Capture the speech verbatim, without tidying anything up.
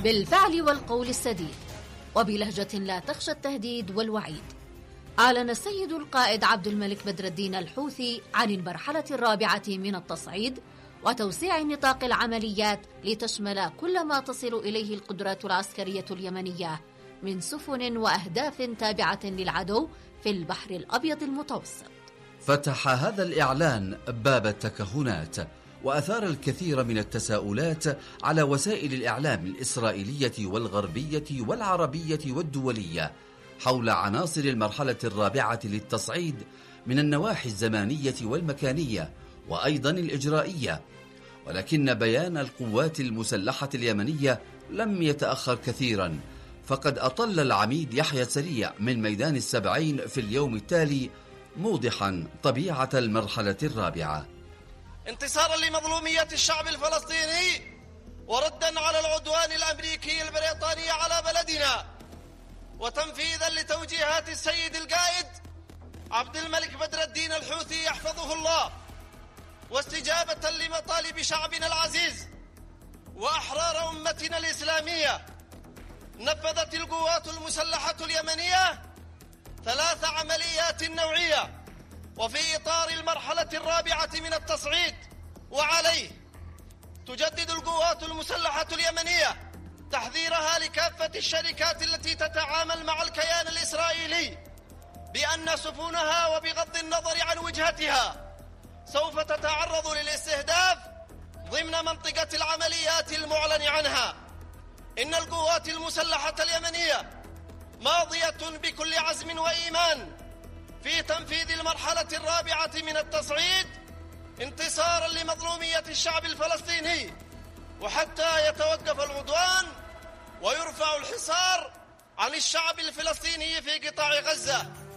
بالفعل والقول السديد وبلهجة لا تخشى التهديد والوعيد، أعلن السيد القائد عبد الملك بدر الدين الحوثي عن المرحلة الرابعة من التصعيد وتوسيع نطاق العمليات لتشمل كل ما تصل إليه القدرات العسكرية اليمنية من سفن وأهداف تابعة للعدو في البحر الأبيض المتوسط. فتح هذا الإعلان باب التكهنات وأثار الكثير من التساؤلات على وسائل الإعلام الإسرائيلية والغربية والعربية والدولية حول عناصر المرحلة الرابعة للتصعيد من النواحي الزمانية والمكانية وأيضا الإجرائية، ولكن بيان القوات المسلحة اليمنية لم يتأخر كثيرا، فقد أطل العميد يحيى سريع من ميدان السبعين في اليوم التالي موضحا طبيعة المرحلة الرابعة: انتصارا لمظلومية الشعب الفلسطيني وردا على العدوان الأمريكي البريطاني على بلدنا، وتنفيذا لتوجيهات السيد القائد عبد الملك بدر الدين الحوثي يحفظه الله، واستجابة لمطالب شعبنا العزيز وأحرار أمتنا الإسلامية، نفذت القوات المسلحة اليمنية ثلاث عمليات نوعية وفي إطار المرحلة الرابعة من التصعيد، وعليه تجدد القوات المسلحة اليمنية تحذيرها لكافة الشركات التي تتعامل مع الكيان الإسرائيلي بأن سفنها وبغض النظر عن وجهتها سوف تتعرض للاستهداف ضمن منطقة العمليات المعلن عنها. إن القوات المسلحة اليمنية ماضية بكل عزم وإيمان في تنفيذ المرحلة الرابعة من التصعيد انتصارا لمظلومية الشعب الفلسطيني، وحتى يتوقف العدوان ويرفع الحصار عن الشعب الفلسطيني في قطاع غزة.